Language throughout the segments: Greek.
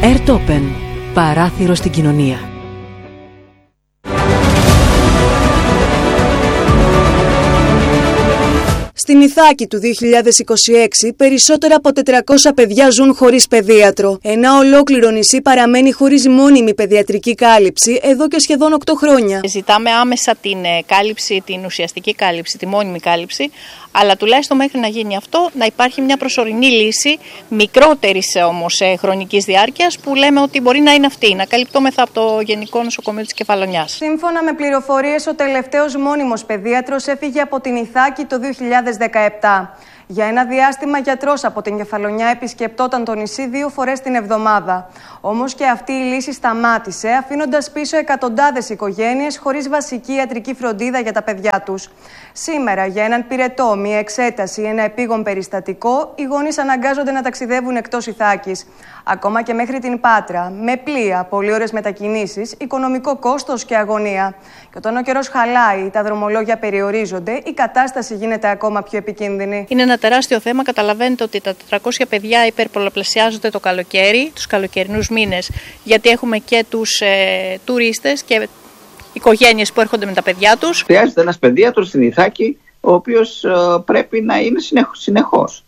Airtopen. Παράθυρο στην κοινωνία. Στην Ιθάκη του 2026, περισσότερα από 400 παιδιά ζουν χωρίς παιδίατρο. Ένα ολόκληρο νησί παραμένει χωρίς μόνιμη παιδιατρική κάλυψη εδώ και σχεδόν 8 χρόνια. Ζητάμε άμεσα την κάλυψη, την ουσιαστική κάλυψη, τη μόνιμη κάλυψη, αλλά τουλάχιστον μέχρι να γίνει αυτό να υπάρχει μια προσωρινή λύση, μικρότερης όμως χρονικής διάρκειας, που λέμε ότι μπορεί να είναι αυτή, να καλυπτόμεθα από το Γενικό Νοσοκομείο της Κεφαλονιάς. Σύμφωνα με πληροφορίες, ο τελευταίος μόνιμος παιδίατρος έφυγε από την Ιθάκη το 2017. Για ένα διάστημα, γιατρός από την Κεφαλονιά επισκεπτόταν το νησί 2 φορές την εβδομάδα. Όμως και αυτή η λύση σταμάτησε, αφήνοντας πίσω εκατοντάδες οικογένειες χωρίς βασική ιατρική φροντίδα για τα παιδιά τους. Σήμερα, για έναν πυρετό, μια εξέταση ή ένα επίγον περιστατικό, οι γονείς αναγκάζονται να ταξιδεύουν εκτός Ιθάκης. Ακόμα και μέχρι την Πάτρα, με πλοία, πολύωρες μετακινήσεις, οικονομικό κόστος και αγωνία. Και όταν ο καιρός χαλάει, τα δρομολόγια περιορίζονται, η κατάσταση γίνεται ακόμα πιο επικίνδυνη. Είναι ένα τεράστιο θέμα. Καταλαβαίνετε ότι τα 400 παιδιά υπερπολαπλασιάζονται το καλοκαίρι, τους καλοκαιρινούς μήνες, γιατί έχουμε και τους τουρίστες και οικογένειες που έρχονται με τα παιδιά τους. Χρειάζεται ένας παιδίατρος στην Ιθάκη, ο οποίος πρέπει να είναι συνεχώς.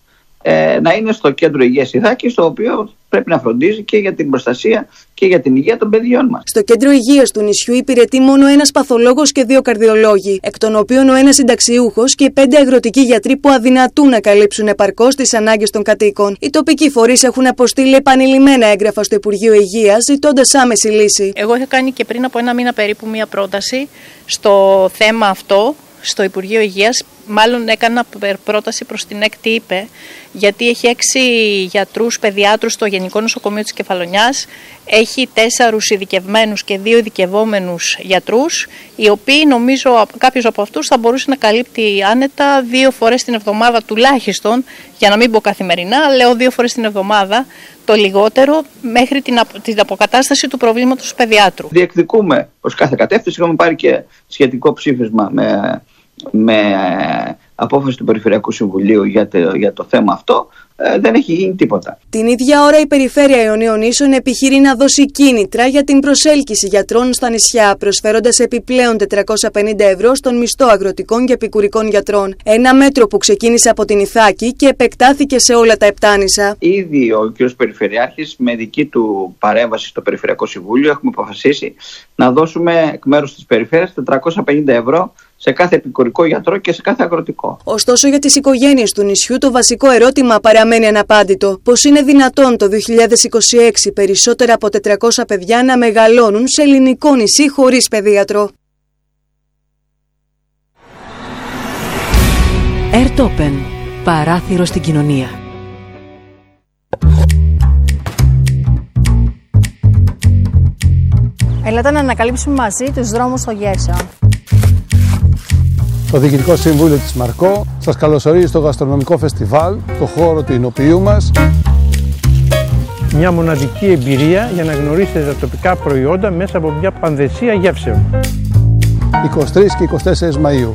Να είναι στο κέντρο υγείας Ιθάκης, το οποίο πρέπει να φροντίζει και για την προστασία και για την υγεία των παιδιών μας. Στο κέντρο υγείας του νησιού υπηρετεί μόνο ένας παθολόγος και 2 καρδιολόγοι, εκ των οποίων ο ένας συνταξιούχος και 5 αγροτικοί γιατροί που αδυνατούν να καλύψουν επαρκώς τις ανάγκες των κατοίκων. Οι τοπικοί φορείς έχουν αποστείλει επανειλημμένα έγγραφα στο Υπουργείο Υγείας, ζητώντας άμεση λύση. Εγώ είχα κάνει και πριν από 1 μήνα περίπου μία πρόταση στο θέμα αυτό στο Υπουργείο Υγείας. Μάλλον έκανα πρόταση προς την ΕΚΤ, γιατί έχει 6 γιατρούς παιδιάτρους στο Γενικό Νοσοκομείο της Κεφαλονιάς, έχει 4 ειδικευμένους και 2 ειδικευόμενους γιατρούς, οι οποίοι νομίζω κάποιος από αυτούς θα μπορούσε να καλύπτει άνετα 2 φορές την εβδομάδα τουλάχιστον, για να μην πω καθημερινά, λέω 2 φορές την εβδομάδα το λιγότερο, μέχρι την αποκατάσταση του προβλήματος του παιδιάτρου. Διεκδικούμε ως κάθε κατεύθυνση, είχαμε πάρει και σχετικό ψήφισμα με απόφαση του Περιφερειακού Συμβουλίου για το θέμα αυτό. Δεν έχει γίνει τίποτα. Την ίδια ώρα η Περιφέρεια Ιωνίων Ίσων επιχειρεί να δώσει κίνητρα για την προσέλκυση γιατρών στα νησιά, προσφέροντας επιπλέον 450 ευρώ στον μισθό αγροτικών και επικουρικών γιατρών. Ένα μέτρο που ξεκίνησε από την Ιθάκη και επεκτάθηκε σε όλα τα Επτάνησα. Ήδη ο κ. Περιφερειάρχης, με δική του παρέμβαση στο Περιφερειακό Συμβούλιο, έχουμε αποφασίσει να δώσουμε εκ μέρους της Περιφέρειας 450 ευρώ σε κάθε επικουρικό γιατρό και σε κάθε αγροτικό. Ωστόσο, για τις οικογένειες του νησιού το βασικό ερώτημα παραμένει αναπάντητο. Πώς είναι δυνατόν το 2026 περισσότερα από 400 παιδιά να μεγαλώνουν σε ελληνικό νησί χωρίς παιδίατρο? Airtopen. Παράθυρο στην κοινωνία. Έλατε να ανακαλύψουμε μαζί τους δρόμους των γεύσεων. Το Διοικητικό Συμβούλιο της Μαρκό σας καλωσορίζει στο γαστρονομικό φεστιβάλ, το χώρο του εινοποιείου μας. Μια μοναδική εμπειρία για να γνωρίσετε τα τοπικά προϊόντα μέσα από μια πανδεσία γεύσεων. 23 και 24 Μαΐου.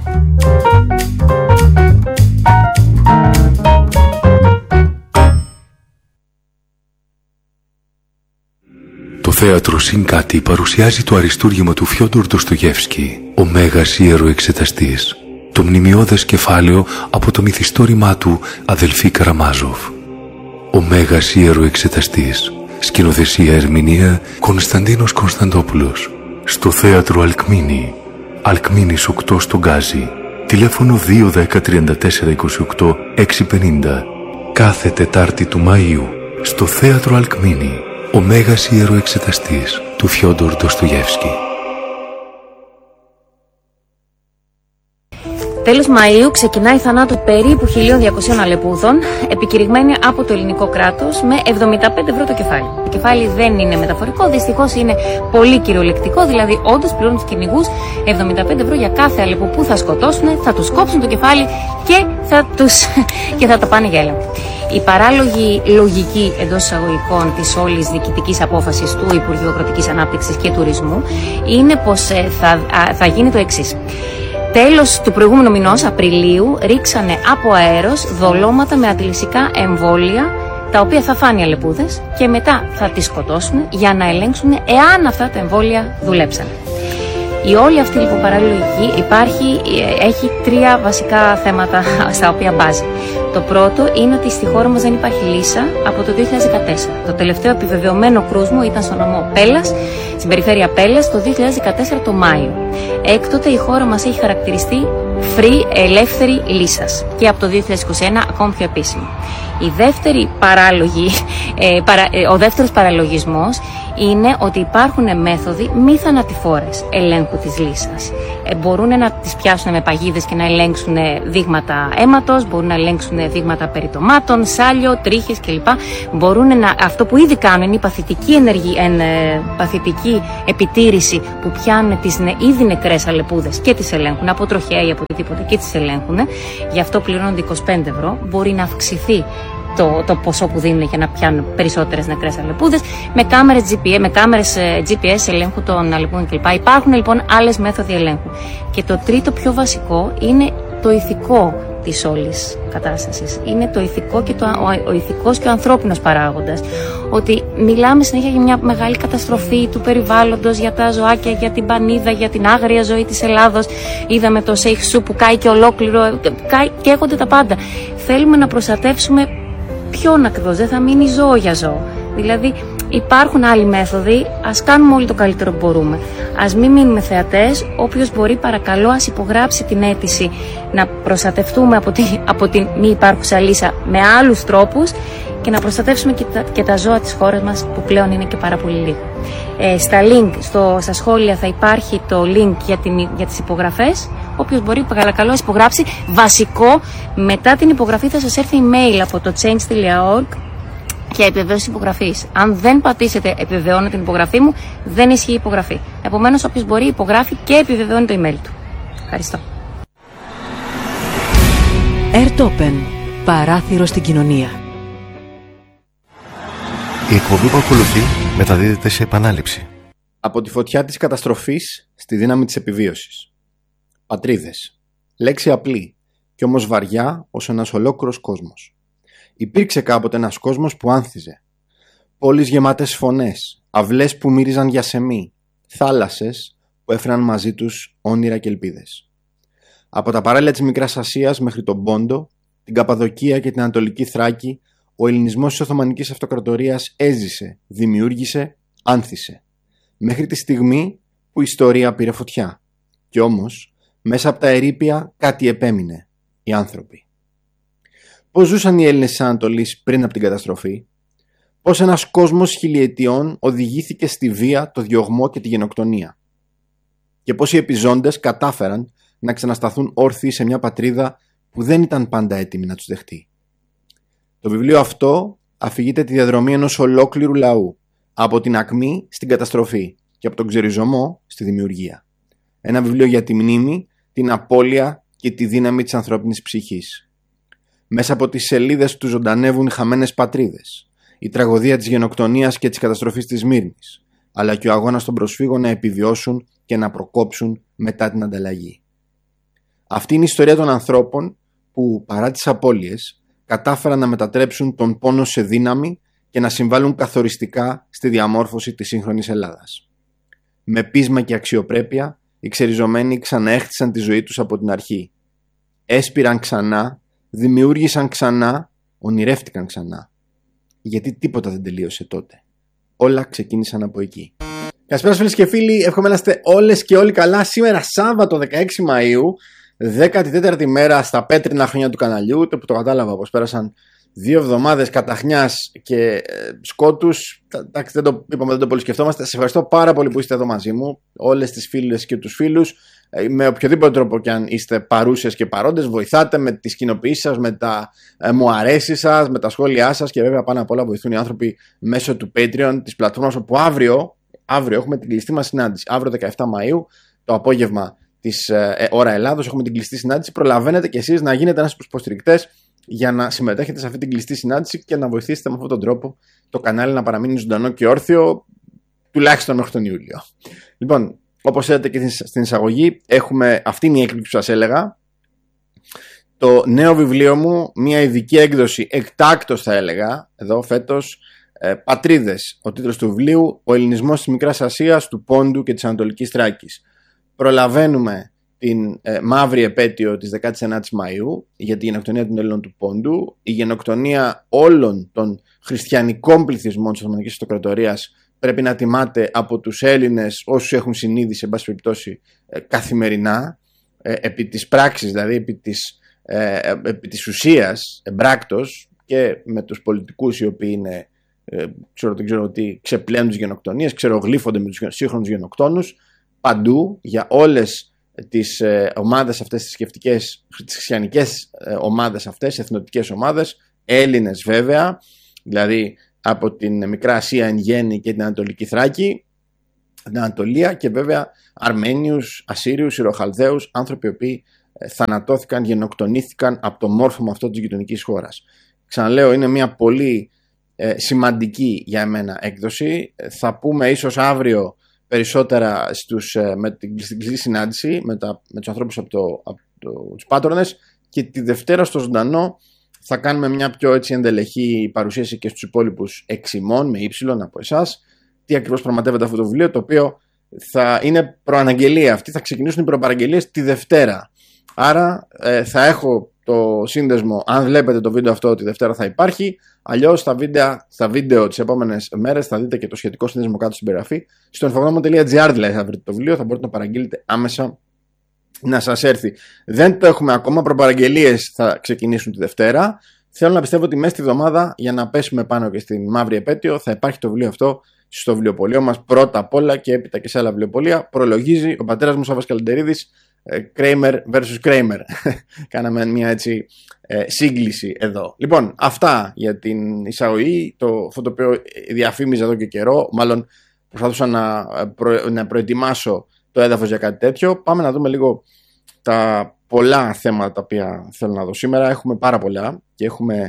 Το θέατρο Συν-Κάτι παρουσιάζει το αριστούργημα του Φιόντορ Ντοστογεύσκι, ο Μέγας Ιεροεξεταστής. Το μνημιώδες κεφάλαιο από το μυθιστόρημά του Αδελφή Καραμάζοφ. Ο Μέγας Ιεροεξεταστής. Σκηνοθεσία ερμηνεία Κωνσταντίνος Κωνσταντόπουλος. Στο θέατρο Αλκμίνη. Αλκμίνης 8 στο Γκάζι. Τηλέφωνο 210 34 28 650. Κάθε Τετάρτη του Μαΐου. Στο θέατρο Αλκμίνη. Ο Μέγας Ιεροεξεταστής του Φιόντορ Ντοστογεύσκι. Τέλος Μαΐου ξεκινάει η θανάτου περίπου 1.200 αλεπούδων, επικηρυγμένη από το ελληνικό κράτος με 75 ευρώ το κεφάλι. Το κεφάλι δεν είναι μεταφορικό, δυστυχώς είναι πολύ κυριολεκτικό, δηλαδή όντως πληρώνουν τους κυνηγούς 75 ευρώ για κάθε αλεπού που θα σκοτώσουν, θα τους κόψουν το κεφάλι και θα τα πάνε για έλα. Η παράλογη λογική εντός εισαγωγικών της όλης διοικητικής απόφασης του Υπουργείου Αγροτικής Ανάπτυξης και Τουρισμού είναι πως θα γίνει το εξής. Τέλος του προηγούμενου μηνός, Απριλίου, ρίξανε από αέρος δολώματα με αντιλυσικά εμβόλια τα οποία θα φάνε οι αλεπούδες και μετά θα τις σκοτώσουν για να ελέγξουν εάν αυτά τα εμβόλια δουλέψαν. Η όλη αυτή λοιπόν παραλογική έχει 3 βασικά θέματα στα οποία μπάζει. Το πρώτο είναι ότι στη χώρα μας δεν υπάρχει λύσα από το 2014. Το τελευταίο επιβεβαιωμένο κρούσμα ήταν στο νομό Πέλλας, στην περιφέρεια Πέλλας, το 2014 το Μάιο. Έκτοτε η χώρα μας έχει χαρακτηριστεί free, ελεύθερη λύσας και από το 2021 ακόμη πιο επίσημη. Ο δεύτερος παραλογισμός είναι ότι υπάρχουν μέθοδοι μη θανατηφόρες ελέγχου της λύσας. Μπορούν να τις πιάσουν με παγίδες και να ελέγξουν δείγματα αίματος, μπορούν να ελέγξουν δείγματα περιτομάτων, σάλιο, τρίχες κλπ. Αυτό που ήδη κάνουν είναι η παθητική επιτήρηση που πιάνουν τις ήδη νεκρές αλεπούδες και τις ελέγχουν από τροχέα ή από οτιδήποτε και τις ελέγχουν. Γι' αυτό πληρώνονται 25 ευρώ. Μπορεί να αυξηθεί το ποσό που δίνουν για να πιάνουν περισσότερες νεκρές αλεπούδες με κάμερες GPS ελέγχου των αλεπούδων κλπ. Υπάρχουν λοιπόν άλλες μέθοδοι ελέγχου. Και το τρίτο πιο βασικό είναι το ηθικό της όλης κατάστασης. Είναι το ηθικό και ο ηθικός και ο ανθρώπινος παράγοντας. Ότι μιλάμε συνέχεια για μια μεγάλη καταστροφή του περιβάλλοντος, για τα ζωάκια, για την πανίδα, για την άγρια ζωή της Ελλάδος. Είδαμε το Σέιχσου που κάει και ολόκληρο, καίγονται τα πάντα. Θέλουμε να προστατεύσουμε ποιον ακριβώς, δεν θα μείνει ζώο για ζώο. Δηλαδή υπάρχουν άλλοι μέθοδοι, ας κάνουμε όλοι το καλύτερο που μπορούμε. Ας μην μείνουμε θεατές, όποιος μπορεί παρακαλώ ας υπογράψει την αίτηση να προστατευτούμε από την μη υπάρχουσα λύσα με άλλους τρόπους και να προστατεύσουμε και τα ζώα της χώρας μας που πλέον είναι και πάρα πολύ λίγο. Στα σχόλια θα υπάρχει το link για τις υπογραφές. Όποιος μπορεί παρακαλώ υπογράψει. Βασικό, μετά την υπογραφή θα σας έρθει email από το change.org και επιβεβαίωση υπογραφής. Αν δεν πατήσετε επιβεβαιώνω την υπογραφή μου, δεν ισχύει η υπογραφή. Επομένως, όποιος μπορεί υπογράφει και επιβεβαιώνει το email του. Ευχαριστώ. Airtopen. Παράθυρο στην κοινωνία. Η εκπομπή που ακολουθεί μεταδίδεται σε επανάληψη. Από τη φωτιά της καταστροφής στη δύναμη της επιβίωσης. Πατρίδες. Λέξη απλή και όμως βαριά ως ένας ολόκληρος κόσμος. Υπήρξε κάποτε ένας κόσμος που άνθιζε. Πόλεις γεμάτες φωνές, αυλές που μύριζαν για σεμί, θάλασσες που έφεραν μαζί τους όνειρα και ελπίδες. Από τα παράλια της Μικράς Ασίας μέχρι τον Πόντο, την Καπαδοκία και την Ανατολική Θράκη, ο ελληνισμός της Οθωμανικής Αυτοκρατορίας έζησε, δημιούργησε, άνθισε. Μέχρι τη στιγμή που η ιστορία πήρε φωτιά. Κι όμως, μέσα από τα ερείπια κάτι επέμεινε, οι άνθρωποι. Πώς ζούσαν οι Έλληνες της Ανατολής πριν από την καταστροφή, πώς ένας κόσμος χιλιετιών οδηγήθηκε στη βία, το διωγμό και τη γενοκτονία. Και πώς οι επιζώντες κατάφεραν να ξανασταθούν όρθιοι σε μια πατρίδα που δεν ήταν πάντα έτοιμη να τους δεχτεί. Το βιβλίο αυτό αφηγείται τη διαδρομή ενός ολόκληρου λαού, από την ακμή στην καταστροφή και από τον ξεριζωμό στη δημιουργία. Ένα βιβλίο για τη μνήμη, την απώλεια και τη δύναμη της ανθρώπινης ψυχής. Μέσα από τις σελίδες του ζωντανεύουν χαμένες πατρίδες, η τραγωδία της γενοκτονίας και της καταστροφής της Σμύρνης, αλλά και ο αγώνας των προσφύγων να επιβιώσουν και να προκόψουν μετά την ανταλλαγή. Αυτή είναι η ιστορία των ανθρώπων που, παρά τις απώλειες, κατάφεραν να μετατρέψουν τον πόνο σε δύναμη και να συμβάλλουν καθοριστικά στη διαμόρφωση της σύγχρονης Ελλάδας. Με πείσμα και αξιοπρέπεια, οι ξεριζωμένοι ξαναέχτισαν τη ζωή τους από την αρχή. Έσπηραν ξανά, δημιούργησαν ξανά, ονειρεύτηκαν ξανά. Γιατί τίποτα δεν τελείωσε τότε. Όλα ξεκίνησαν από εκεί. Καλησπέρα φίλες και φίλοι, εύχομαι να είστε όλες και όλοι καλά. Σήμερα Σάββατο 16 Μαΐου, 14η μέρα στα πέτρινα χρόνια του καναλιού, που το κατάλαβα πως πέρασαν 2 εβδομάδες καταχνιάς και σκότους. Εντάξει, δεν το πολύ σκεφτόμαστε. Σας ευχαριστώ πάρα πολύ που είστε εδώ μαζί μου, όλες τις φίλες και τους φίλους. Με οποιοδήποτε τρόπο και αν είστε παρούσες και παρόντες, βοηθάτε με τις κοινοποιήσεις σας, με τα μου αρέσει σας, με τα σχόλιά σας και βέβαια πάνω απ' όλα βοηθούν οι άνθρωποι μέσω του Patreon, της πλατφόρμας, όπου αύριο έχουμε την κλειστή μας συνάντηση. Αύριο 17 Μαΐου το απόγευμα της ώρα Ελλάδος έχουμε την κλειστή συνάντηση. Προλαβαίνετε κι εσείς να γίνετε ένας υποστηρικτές για να συμμετέχετε σε αυτή την κλειστή συνάντηση και να βοηθήσετε με αυτόν τον τρόπο το κανάλι να παραμείνει ζωντανό και όρθιο τουλάχιστον μέχρι τον Ιούλιο. Λοιπόν, όπως είδατε και στην εισαγωγή, αυτή είναι η έκπληξη που σας έλεγα. το νέο βιβλίο μου, μια ειδική έκδοση, εκτάκτος θα έλεγα, εδώ φέτος, Πατρίδες, ο τίτλος του βιβλίου, ο ελληνισμός της Μικράς Ασίας, του Πόντου και της Ανατολικής Θράκης. Προλαβαίνουμε την μαύρη επέτειο της 19ης Μαΐου για τη γενοκτονία των Ελλήνων του Πόντου, η γενοκτονία όλων των χριστιανικών πληθυσμών της Οθωμανικής Αυτοκρατορίας πρέπει να τιμάται από τους Έλληνες όσους έχουν συνείδηση, εν πάση περιπτώσει, καθημερινά, επί της πράξης, δηλαδή επί της ουσίας, εμπράκτος, και με τους πολιτικούς οι οποίοι είναι, δεν ξέρω τι, ξεπλένουν τις γενοκτονίες, ξερογλύφονται με τους σύγχρονους γενοκτόνους, παντού, για όλες τις ομάδες αυτές, τις σκεφτικές, τις χριστιανικές ομάδες αυτές, εθνοτικές ομάδες, Έλληνες βέβαια, δηλαδή από την Μικρά Ασία εν γέννη και την Ανατολική Θράκη, την Ανατολία, και βέβαια Αρμένιους, Ασσύριους, Ιεροχαλδαίους, άνθρωποι οι οποίοι θανατώθηκαν, γενοκτονήθηκαν από το μόρφωμα αυτό της γειτονικής χώρας. Ξαναλέω, είναι μια πολύ σημαντική για εμένα έκδοση. Θα πούμε ίσως αύριο περισσότερα στην κλειστή συνάντηση με τους ανθρώπους από τους πάτρονες, και τη Δευτέρα στο ζωντανό θα κάνουμε μια πιο έτσι ενδελεχή παρουσίαση και στους υπόλοιπους εξημών με ύψιλον από εσάς, τι ακριβώς πραγματεύεται αυτό το βιβλίο, το οποίο θα είναι προαναγγελία αυτή, θα ξεκινήσουν οι προπαραγγελίες τη Δευτέρα. Άρα θα έχω το σύνδεσμο, αν βλέπετε το βίντεο αυτό, τη Δευτέρα θα υπάρχει, αλλιώς στα βίντεο τις επόμενες μέρες θα δείτε και το σχετικό σύνδεσμο κάτω στην περιγραφή. Στο infogramma.gr δηλαδή θα βρείτε το βιβλίο, θα μπορείτε να παραγγείλετε άμεσα να σας έρθει. Δεν το έχουμε ακόμα, προπαραγγελίες θα ξεκινήσουν τη Δευτέρα. Θέλω να πιστεύω ότι μέσα στη εβδομάδα, για να πέσουμε πάνω και στην μαύρη επέτειο, θα υπάρχει το βιβλίο αυτό στο βιβλιοπωλείο μας πρώτα απ' όλα, και έπειτα και σε άλλα βιβλιοπωλεία. Προλογίζει ο πατέρας μου Σάββας Καλεντερίδης, Kramer vs. Kramer. Κάναμε μια έτσι σύγκληση εδώ. Λοιπόν, αυτά για την εισαγωγή. Αυτό το οποίο διαφήμιζα εδώ και καιρό, μάλλον προσπαθούσα να προετοιμάσω το έδαφος για κάτι τέτοιο. Πάμε να δούμε λίγο τα πολλά θέματα τα οποία θέλω να δω σήμερα. Έχουμε πάρα πολλά και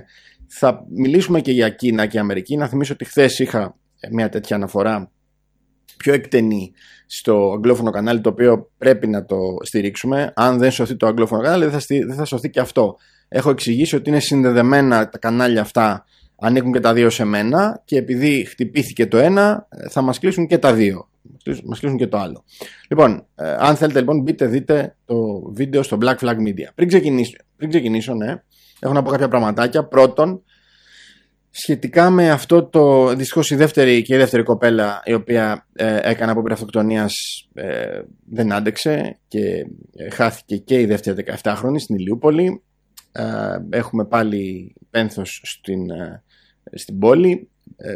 θα μιλήσουμε και για Κίνα και Αμερική. Να θυμίσω ότι χθες είχα μια τέτοια αναφορά πιο εκτενή στο αγγλόφωνο κανάλι, το οποίο πρέπει να το στηρίξουμε. Αν δεν σωθεί το αγγλόφωνο κανάλι, δεν θα σωθεί και αυτό. Έχω εξηγήσει ότι είναι συνδεδεμένα τα κανάλια αυτά, ανήκουν και τα δύο σε μένα, και επειδή χτυπήθηκε το ένα, θα μας κλείσουν και τα δύο. Μας κλείσουν και το άλλο. Λοιπόν, αν θέλετε λοιπόν, μπείτε, δείτε το βίντεο στο Black Flag Media. Πριν ξεκινήσω, ναι, έχω να πω κάποια πραγματάκια. Πρώτον, σχετικά με αυτό το, δυστυχώς η δεύτερη κοπέλα η οποία έκανε απόπειρα αυτοκτονίας δεν άντεξε και χάθηκε και η δεύτερη 17χρονη στην Ηλιούπολη. Έχουμε πάλι πένθος στην πόλη.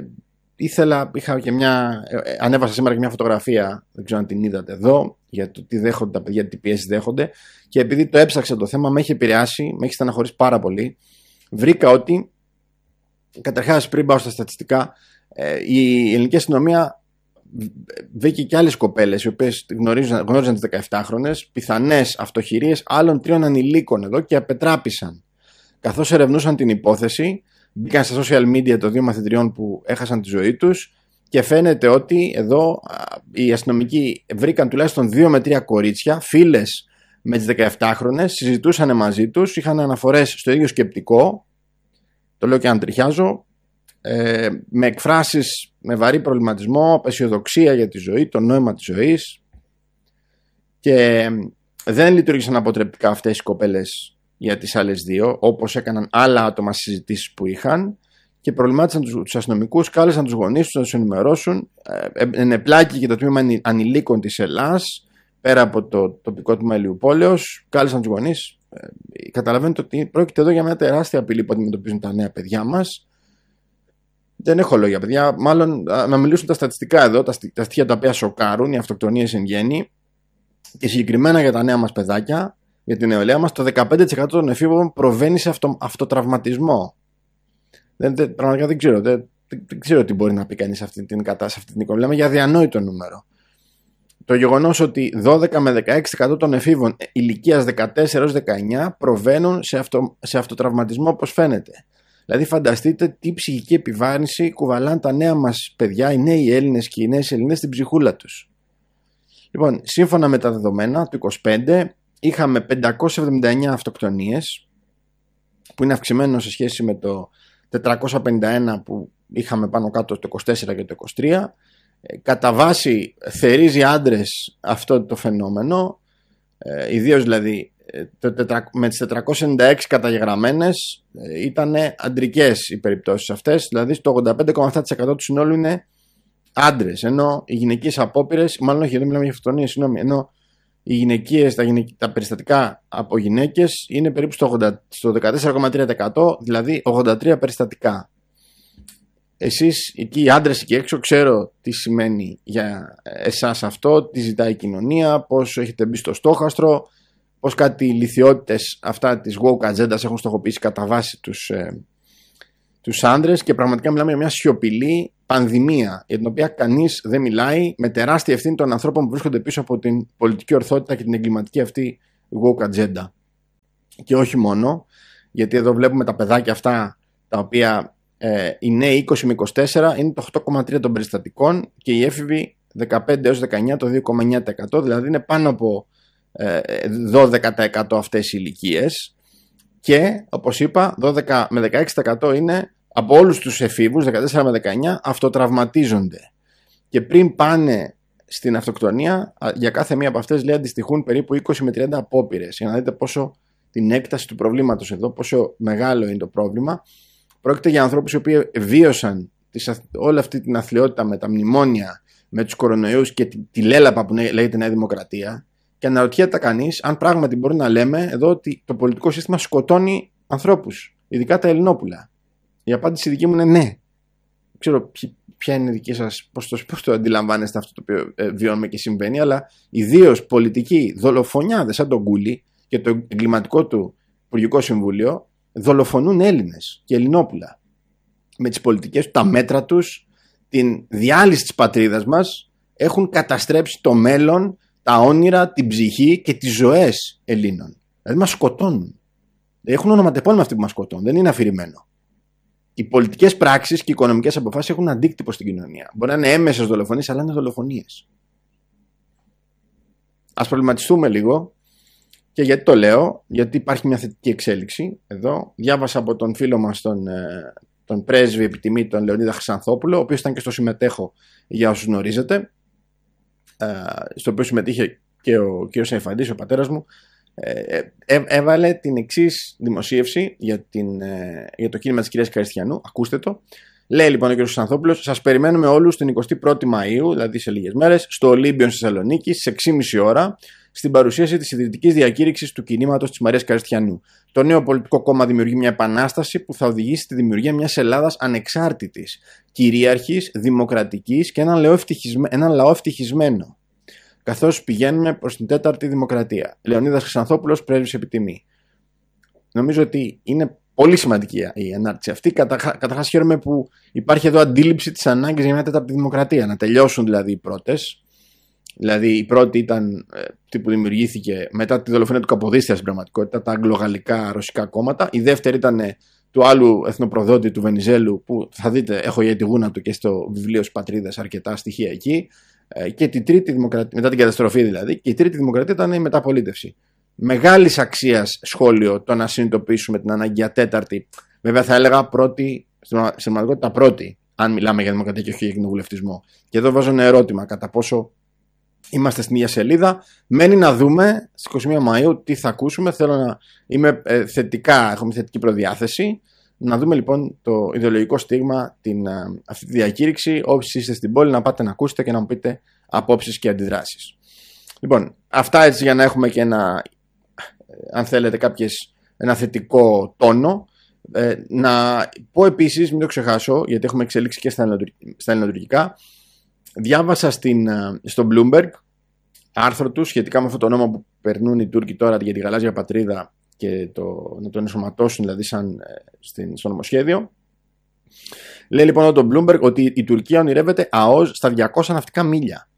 Ανέβασα σήμερα και μια φωτογραφία, δεν ξέρω αν την είδατε εδώ, για το τι δέχονται τα παιδιά, τι πιέσεις δέχονται, και επειδή το έψαξα το θέμα, με έχει επηρεάσει, με έχει στεναχωρήσει πάρα πολύ. Βρήκα ότι, καταρχάς, πριν πάω στα στατιστικά, η ελληνική αστυνομία βρήκε και άλλες κοπέλες οι οποίες γνώριζαν τις 17χρονες, πιθανές αυτοχειρίες άλλων 3 ανηλίκων εδώ, και απετράπησαν. Καθώς ερευνούσαν την υπόθεση, μπήκαν στα social media των 2 μαθητριών που έχασαν τη ζωή τους, και φαίνεται ότι εδώ οι αστυνομικοί βρήκαν τουλάχιστον 2 με 3 κορίτσια, φίλες με τις 17χρονες, συζητούσαν μαζί τους, είχαν αναφορές στο ίδιο σκεπτικό, το λέω και αν τριχιάζω, με εκφράσεις με βαρύ προβληματισμό, απεσιοδοξία για τη ζωή, το νόημα της ζωής, και δεν λειτουργήσαν αποτρεπτικά αυτές οι κοπέλες για τις άλλες 2, όπως έκαναν άλλα άτομα στις συζητήσεις που είχαν, και προβλημάτισαν τους αστυνομικούς, κάλεσαν τους γονείς τους να τους ενημερώσουν. Ενεπλάκη και το τμήμα ανηλίκων της Ελλάς, πέρα από το τοπικό τμήμα Ηλιουπόλεως, κάλεσαν τους γονείς. Καταλαβαίνετε ότι πρόκειται εδώ για μια τεράστια απειλή που αντιμετωπίζουν τα νέα παιδιά μας. Δεν έχω λόγια, παιδιά. Μάλλον να μιλήσουν τα στατιστικά εδώ, τα στοιχεία τα οποία σοκάρουν, οι αυτοκτονίες εν γέννη, και συγκεκριμένα για τα νέα μας παιδάκια, για την νεολαία μας, το 15% των εφήβων προβαίνει σε αυτοτραυματισμό. Πραγματικά δεν ξέρω τι μπορεί να πει κανείς σε αυτή την κατάσταση, αυτή την εικόνα. Λέμε για αδιανόητο νούμερο. Το γεγονός ότι 12 με 16% των εφήβων ηλικίας 14 έως 19 προβαίνουν σε αυτοτραυματισμό, όπως φαίνεται. Δηλαδή, φανταστείτε τι ψυχική επιβάρυνση κουβαλάνε τα νέα μας παιδιά, οι νέοι Έλληνες και οι νέες Ελληνές, στην ψυχούλα τους. Λοιπόν, σύμφωνα με τα δεδομένα του 25, είχαμε 579 αυτοκτονίες που είναι αυξημένο σε σχέση με το 451 που είχαμε πάνω κάτω το 24 και το 23. Κατά βάση θερίζει άντρες αυτό το φαινόμενο, ιδίως δηλαδή με τις 496 καταγεγραμμένες ήταν αντρικές οι περιπτώσεις αυτές, δηλαδή στο 85,7% του συνόλου είναι άντρες, ενώ οι γυναικείες απόπειρες, μάλλον όχι, εδώ μιλάμε για αυτοκτονίες, συγγνώμη, ενώ οι γυναικείες, τα περιστατικά από γυναίκες είναι περίπου στο 14,3%, δηλαδή 83 περιστατικά. Εσείς εκεί οι άντρες εκεί έξω, ξέρω τι σημαίνει για εσάς αυτό, τι ζητάει η κοινωνία, πώς έχετε μπει στο στόχαστρο, πώς κάτι λιθιότητες αυτά της woke ατζέντας έχουν στοχοποιήσει κατά βάση τους άντρες, και πραγματικά μιλάμε για μια σιωπηλή πανδημία για την οποία κανείς δεν μιλάει, με τεράστια ευθύνη των ανθρώπων που βρίσκονται πίσω από την πολιτική ορθότητα και την εγκληματική αυτή woke ατζέντα. Και όχι μόνο, γιατί εδώ βλέπουμε τα παιδάκια αυτά τα οποία οι νέοι 20 με 24 είναι το 8,3% των περιστατικών και οι έφηβοι 15 έως 19 το 2,9%, δηλαδή είναι πάνω από 12% αυτές οι ηλικίες, και όπως είπα 12 με 16% είναι από όλους τους εφήβους 14 με 19 αυτοτραυματίζονται, και πριν πάνε στην αυτοκτονία για κάθε μία από αυτές λέει αντιστοιχούν περίπου 20 με 30 απόπειρες, για να δείτε πόσο την έκταση του προβλήματος εδώ, πόσο μεγάλο είναι το πρόβλημα. Πρόκειται για ανθρώπους οι οποίοι βίωσαν όλη αυτή την αθλιότητα με τα μνημόνια, με τους κορονοϊούς και τη λέλαπα που λέγεται Νέα Δημοκρατία, και αναρωτιέται κανείς αν πράγματι μπορεί να λέμε εδώ ότι το πολιτικό σύστημα σκοτώνει ανθρώπους, ειδικά τα Ελληνόπουλα. Η απάντηση δική μου είναι ναι. Δεν ξέρω ποια είναι η δική σας, πώς το αντιλαμβάνεστε αυτό το οποίο βιώνουμε και συμβαίνει, αλλά ιδίως πολιτικοί δολοφονιάδες σαν τον Κούλι και το εγκληματικό του Υπουργικό Συμβούλιο δολοφονούν Έλληνες και Ελληνόπουλα με τις πολιτικές του, τα μέτρα τους, την διάλυση της πατρίδας μας, έχουν καταστρέψει το μέλλον, τα όνειρα, την ψυχή και τις ζωές Ελλήνων. Δηλαδή μας σκοτώνουν. Έχουν ονοματεπώνυμα αυτοί που μας σκοτώνουν, δεν είναι αφηρημένο. Οι πολιτικές πράξεις και οι οικονομικές αποφάσεις έχουν αντίκτυπο στην κοινωνία. Μπορεί να είναι έμεσες δολοφονίες, αλλά είναι δολοφονίες. Ας προβληματιστούμε λίγο. Και γιατί το λέω? Γιατί υπάρχει μια θετική εξέλιξη εδώ. Διάβασα από τον φίλο μας τον πρέσβη επιτιμή, τον Λεωνίδα Χρυσανθόπουλο, ο οποίος ήταν και στο συμμετέχω, για όσους γνωρίζετε, στο οποίο συμμετείχε και ο κ. Σαϊφαντής, ο πατέρας μου. Έβαλε την εξής δημοσίευση για το κίνημα της κυρίας Καριστιανού. Ακούστε το. Λέει λοιπόν ο κ. Χρυσανθόπουλος: σας περιμένουμε όλους την 21η Μαΐου, δηλαδή σε λίγες μέρες, στο Ολύμπιον στη Θεσσαλονίκη, στις 6.30 ώρα, στην παρουσίαση της ιδρυτικής διακήρυξης του κινήματος της Μαρίας Καριστιανού. Το νέο πολιτικό κόμμα δημιουργεί μια επανάσταση που θα οδηγήσει στη δημιουργία μιας Ελλάδας ανεξάρτητης, κυρίαρχης, δημοκρατικής και έναν λαό ευτυχισμένο. Καθώς πηγαίνουμε προς την 4η δημοκρατία. Λεωνίδας Χρυσανθόπουλος, πρέσβης επιτιμή. Νομίζω ότι είναι πολύ σημαντική η ανάρτηση αυτή. Καταρχάς χαίρομαι που υπάρχει εδώ αντίληψη της ανάγκης για μια 4η δημοκρατία. Να τελειώσουν δηλαδή οι πρώτες. Δηλαδή η πρώτη ήταν αυτή που δημιουργήθηκε μετά τη δολοφονία του Καποδίστρια στην πραγματικότητα, τα αγγλογαλλικά ρωσικά κόμματα. Η δεύτερη ήταν του άλλου εθνοπροδότη του Βενιζέλου, που θα δείτε, έχω για τη γούνα του και στο βιβλίο της Πατρίδας αρκετά στοιχεία εκεί. Και τη τρίτη δημοκρατία, μετά την καταστροφή δηλαδή, και η τρίτη δημοκρατία ήταν η μεταπολίτευση. Μεγάλης αξίας σχόλιο το να συνειδητοποιήσουμε την ανάγκη για τέταρτη, βέβαια θα έλεγα πρώτη, στην πραγματικότητα πρώτη, αν μιλάμε για δημοκρατία και όχι για κοινοβουλευτισμό. Και εδώ βάζω ένα ερώτημα, κατά πόσο είμαστε στην ίδια σελίδα. Μένει να δούμε στις 21 Μαΐου τι θα ακούσουμε. Θέλω να είμαι έχω μια θετική προδιάθεση. Να δούμε λοιπόν το ιδεολογικό στίγμα, αυτή τη διακήρυξη. Όσοι είστε στην πόλη, να πάτε να ακούσετε και να μου πείτε απόψεις και αντιδράσεις. Λοιπόν, αυτά έτσι για να έχουμε και αν θέλετε, ένα θετικό τόνο. Να πω επίσης, μην το ξεχάσω, γιατί έχουμε εξελίξει και στα ελληνοτουρκικά. Διάβασα στο Bloomberg άρθρο του σχετικά με αυτό το νόμο που περνούν οι Τούρκοι τώρα για τη γαλάζια πατρίδα και να τον ενσωματώσουν δηλαδή στο νομοσχέδιο. Λέει λοιπόν το Bloomberg ότι η Τουρκία ονειρεύεται ΑΟΣ στα 200 ναυτικά μίλια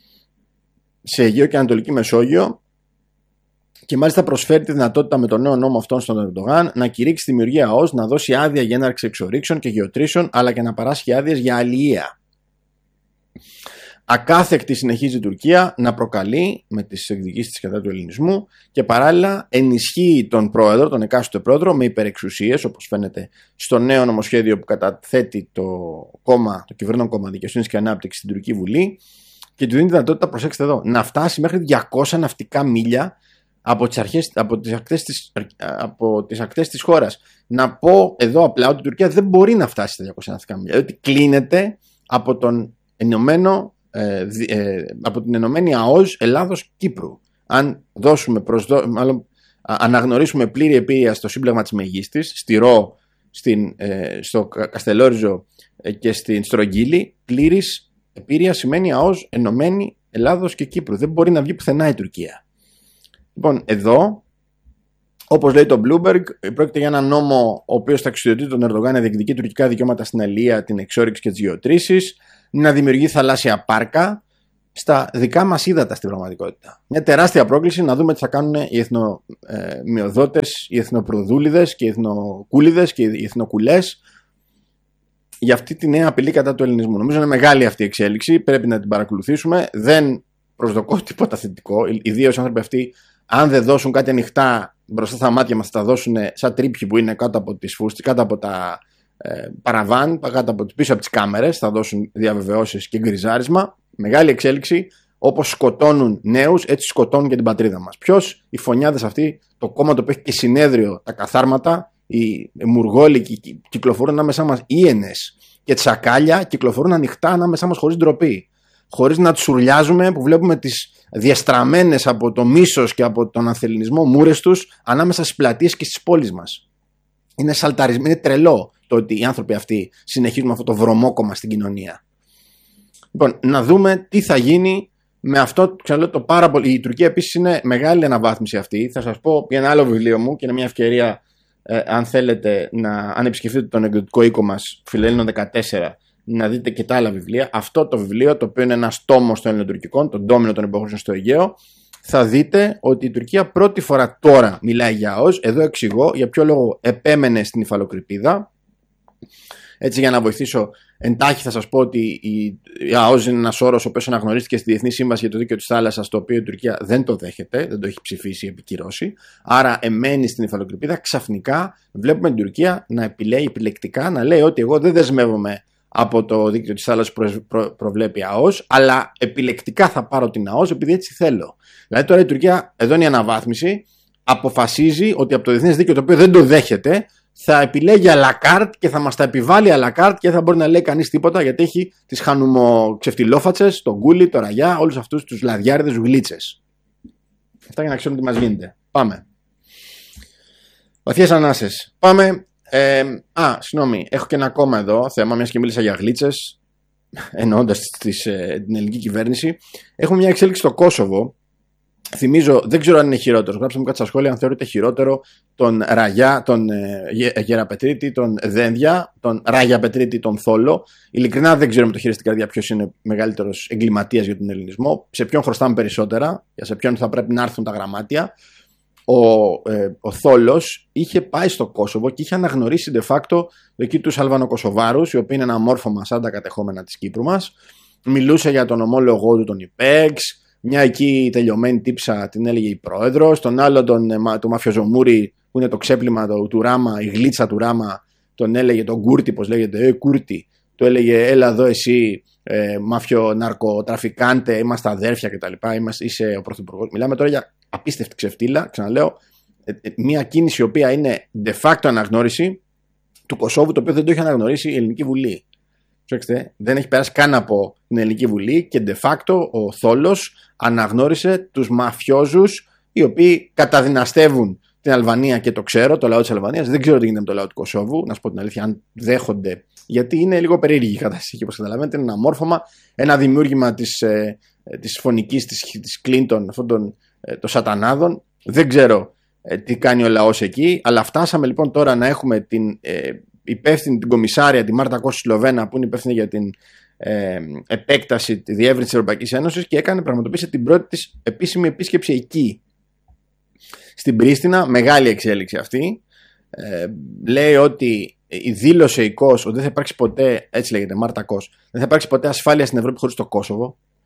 σε Αιγαίο και Ανατολική Μεσόγειο, και μάλιστα προσφέρει τη δυνατότητα με τον νέο νόμο αυτόν στον Ερντογάν να κηρύξει τη δημιουργία ΑΟΣ, να δώσει άδεια για έναρξη εξορίξεων και γεωτρήσεων, αλλά και να παράσχει άδειες για αλληλεία. Ακάθεκτη συνεχίζει η Τουρκία να προκαλεί με τις εκδικήσεις της κατά του ελληνισμού και παράλληλα ενισχύει τον πρόεδρο, τον εκάστοτε πρόεδρο, με υπερεξουσίες, όπως φαίνεται στο νέο νομοσχέδιο που καταθέτει το κυβερνών κόμμα Δικαιοσύνης και Ανάπτυξης στην Τουρκική Βουλή, και του δίνει τη δυνατότητα, προσέξτε εδώ, να φτάσει μέχρι 200 ναυτικά μίλια από τις ακτές της χώρας. Να πω εδώ απλά ότι η Τουρκία δεν μπορεί να φτάσει στα 200 ναυτικά μίλια, διότι κλείνεται από από την Ενωμένη ΑΟΣ Ελλάδος-Κύπρου. Αν αναγνωρίσουμε πλήρη επίρρεια στο σύμπλεγμα της Μεγίστης, στη Ρο, στο Καστελόριζο και στην Στρογγύλη, πλήρης επίρρεια σημαίνει ΑΟΣ Ενωμένη Ελλάδος και Κύπρου. Δεν μπορεί να βγει πουθενά η Τουρκία. Λοιπόν, εδώ, όπως λέει το Bloomberg, πρόκειται για ένα νόμο ο οποίος θα εξουσιοδοτεί τον Ερντογάν να διεκδικεί τουρκικά δικαιώματα στην αλεία, την εξόρυξη και τις γεωτρήσεις, να δημιουργεί θαλάσσια πάρκα στα δικά μας ύδατα στην πραγματικότητα. Μια τεράστια πρόκληση να δούμε τι θα κάνουν οι εθνομειοδότες, οι εθνοπροδούλιδες και οι εθνοκούλιδες και οι εθνοκουλές για αυτή τη νέα απειλή κατά του ελληνισμού. Νομίζω είναι μεγάλη αυτή η εξέλιξη, πρέπει να την παρακολουθήσουμε. Δεν προσδοκώ τίποτα θετικό. Οι δύο άνθρωποι αυτοί, αν δεν δώσουν κάτι ανοιχτά μπροστά στα μάτια μας, θα τα δώσουν σαν τρίπιοι που είναι κάτω από τις φούστες, κάτω από τα παραβάν, πίσω από τις κάμερες, θα δώσουν διαβεβαιώσεις και γκριζάρισμα. Μεγάλη εξέλιξη. Όπως σκοτώνουν νέους, έτσι σκοτώνουν και την πατρίδα μας. Ποιος? Οι φωνιάδες αυτοί, το κόμμα το οποίο έχει και συνέδριο, τα καθάρματα, οι μουργόλοι κυκλοφορούν ανάμεσά μας, ίενες και τσακάλια κυκλοφορούν ανοιχτά ανάμεσά μας χωρίς ντροπή. Χωρίς να τους ουρλιάζουμε, που βλέπουμε τις διαστραμμένες από το μίσος και από τον ανθεληνισμό μούρες τους ανάμεσα στις πλατείες και στις πόλεις μας. Είναι σαλταρισμένο, είναι τρελό το ότι οι άνθρωποι αυτοί συνεχίζουν αυτό το βρωμόκομμα στην κοινωνία. Λοιπόν, να δούμε τι θα γίνει με αυτό, ξαναλέω, το πάρα πολύ. Η Τουρκία επίσης είναι μεγάλη αναβάθμιση αυτή. Θα σας πω για ένα άλλο βιβλίο μου και είναι μια ευκαιρία, αν θέλετε, αν επισκεφτείτε τον εκδοτικό οίκο μας, Φιλελλήνων 14, να δείτε και τα άλλα βιβλία. Αυτό το βιβλίο, το οποίο είναι ένας τόμος των ελληνοτουρκικών, τον ντόμινο των υποχωρήσεων στο Αιγαίο, θα δείτε ότι η Τουρκία πρώτη φορά τώρα μιλάει για ΑΟΣ. Εδώ εξηγώ για ποιο λόγο επέμενε στην υφαλοκρηπίδα. Έτσι, για να βοηθήσω εντάχει, θα σας πω ότι η ΑΟΣ είναι ένας όρος ο οποίος αναγνωρίστηκε στη Διεθνή Σύμβαση για το Δίκαιο της Θάλασσας, το οποίο η Τουρκία δεν το δέχεται, δεν το έχει ψηφίσει ή επικυρώσει. Άρα, εμένει στην υφαλοκρηπίδα. Ξαφνικά βλέπουμε την Τουρκία να επιλέγει επιλεκτικά, να λέει ότι εγώ δεν δεσμεύομαι από το Δίκαιο της Θάλασσας που προβλέπει ΑΟΣ, αλλά επιλεκτικά θα πάρω την ΑΟΣ επειδή έτσι θέλω. Δηλαδή, τώρα η Τουρκία, εδώ είναι η αναβάθμιση, αποφασίζει ότι από το διεθνές δίκαιο, το οποίο δεν το δέχεται, θα επιλέγει à la carte και θα μας τα επιβάλλει à la carte και δεν θα μπορεί να λέει κανείς τίποτα, γιατί έχει τις χανουμοξεφτιλόφατσες, τον Γκούλι, τον Ραγιά, όλους αυτούς τους λαδιάριδες γλίτσες. Αυτά για να ξέρουμε τι μας γίνεται. Πάμε. Βαθιές ανάσες. Πάμε. Συγγνώμη, έχω και ένα ακόμα εδώ θέμα, μιας και μίλησα για γλίτσες, εννοώντας την ελληνική κυβέρνηση. Έχουμε μια εξέλιξη στο Κόσοβο. Θυμίζω, δεν ξέρω αν είναι χειρότερο. Γράψτε μου κάτι στα σχόλια αν θεωρείτε χειρότερο τον Ραγιά, τον Γεραπετρίτη, τον Δένδια, τον Ράγια Πετρίτη, τον Θόλο. Ειλικρινά δεν ξέρω με το χέρι στην καρδιά ποιος είναι μεγαλύτερος εγκληματίας για τον ελληνισμό. Σε ποιον χρωστάμε περισσότερα, για σε ποιον θα πρέπει να έρθουν τα γραμμάτια. Ο Θόλος είχε πάει στο Κόσοβο και είχε αναγνωρίσει de facto εκεί τους Αλβανοκοσοβάρους, οι οποίοι είναι ένα μόρφωμα σαν τα κατεχόμενα της Κύπρου μας. Μιλούσε για τον ομόλογό του τον ΙΠΕΞ. Μια εκεί τελειωμένη τύψα την έλεγε η πρόεδρος, τον άλλο τον Μαφιοζομούρη που είναι το ξέπλυμα του Ράμα, η γλίτσα του Ράμα, τον έλεγε τον Κούρτη, πως λέγεται, Κούρτη, το έλεγε έλα εδώ εσύ μαφιο ναρκοτραφικάντε, είμαστε αδέρφια κτλ. Είσαι ο πρωθυπουργός. Μιλάμε τώρα για απίστευτη ξεφτύλα, ξαναλέω, μια κίνηση η οποία είναι de facto αναγνώριση του Κωσόβου, το οποίο δεν το έχει αναγνωρίσει η Ελληνική Βουλή. Δεν έχει περάσει καν από την Ελληνική Βουλή και de facto ο Θόλος αναγνώρισε τους μαφιόζους οι οποίοι καταδυναστεύουν την Αλβανία και το ξέρω, το λαό της Αλβανίας. Δεν ξέρω τι γίνεται με το λαό του Κωσόβου, να σου πω την αλήθεια, αν δέχονται, γιατί είναι λίγο περίεργη η κατάσταση και όπως καταλαβαίνετε είναι ένα μόρφωμα, ένα δημιούργημα της φωνικής της Κλίντον, αυτών των σατανάδων. Δεν ξέρω τι κάνει ο λαός εκεί, αλλά φτάσαμε λοιπόν τώρα να έχουμε την υπεύθυνη, την κομισάρια, τη Μάρτα Κώστη Σλοβένα, που είναι υπεύθυνη για την επέκταση, τη διεύρυνση της Ευρωπαϊκής Ένωσης και πραγματοποίησε την πρώτη της επίσημη επίσκεψη εκεί. Στην Πρίστινα, μεγάλη εξέλιξη αυτή. Λέει ότι δήλωσε η ΚΟΣ ότι δεν θα υπάρξει ποτέ, έτσι λέγεται, Μάρτα Κώσ, δεν θα υπάρξει ποτέ ασφάλεια στην Ευρώπη χωρίς το Κόσοβο.